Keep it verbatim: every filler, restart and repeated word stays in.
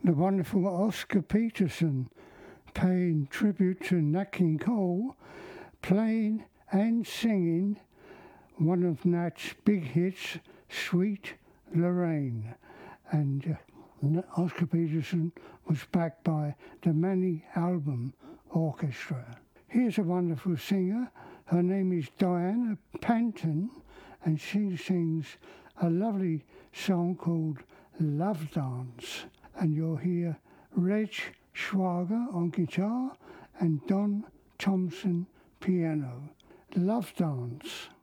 the wonderful Oscar Peterson paying tribute to Nat King Cole, playing and singing one of Nat's big hits, Sweet Lorraine. And uh, Oscar Peterson was backed by the Manny Album Orchestra. Here's a wonderful singer. Her name is Diana Panton, and she sings a lovely song called Love Dance. And you'll hear Reg Schwager on guitar and Don Thompson piano. Love Dance.